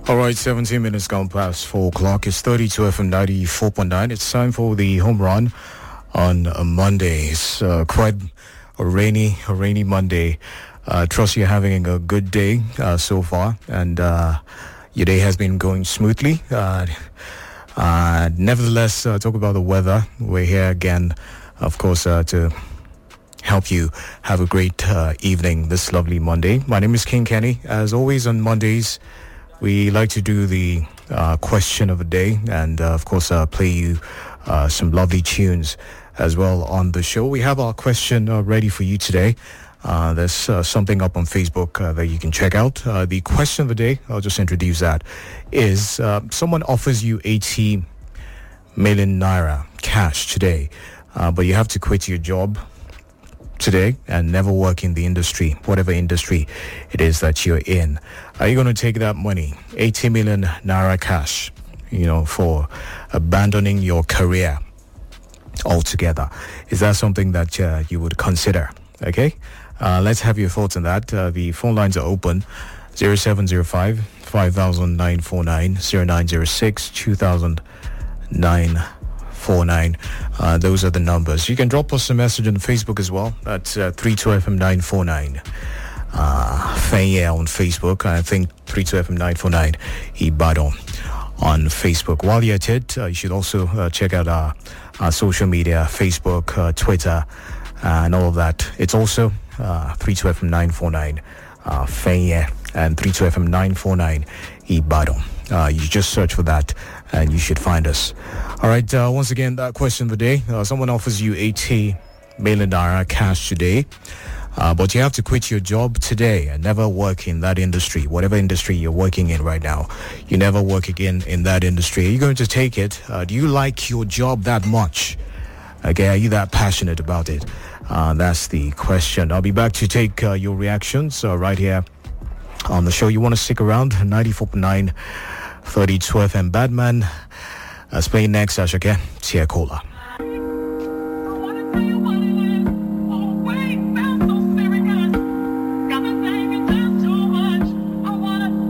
All right, 17 minutes gone past 4 o'clock. It's 32 FM 94.9. It's time for the home run on a Monday. It's quite a rainy Monday. Trust you're having a good day so far, and your day has been going smoothly. Nevertheless, talk about the weather. We're here again, of course, to help you have a great evening this lovely Monday. My name is King Kenny. As always on Mondays, we like to do the question of the day and, of course, play you some lovely tunes as well on the show. We have our question ready for you today. There's something up on Facebook that you can check out. The question of the day, I'll just introduce that, is someone offers you 80 million naira cash today, but you have to quit your job today and never work in the industry, whatever industry it is that you're in. Are you going to take that money, 80 million naira cash, for abandoning your career altogether? Is that something that you would consider? Okay, let's have your thoughts on that. The phone lines are open: 0705 5949, 0906 200949. Those are the numbers. You can drop us a message on Facebook as well. That's 32FM949. Fenya on Facebook. I think 32FM949 Ibadan on Facebook. While you're at it, you should also check out our social media, Facebook, Twitter, and all of that. It's also 32FM949 Fenya and 32FM949 Ibadan. You just search for that and you should find us. All right, once again, that question of the day. Someone offers you 80 million naira cash today, but you have to quit your job today and never work in that industry, whatever industry you're working in right now. You never work again in that industry. Are you going to take it? Do you like your job that much? Okay, are you that passionate about it? That's the question. I'll be back to take your reactions right here on the show. You want to stick around? 94.9 32 FM. Badman is playing next. Ashake Tia Cola.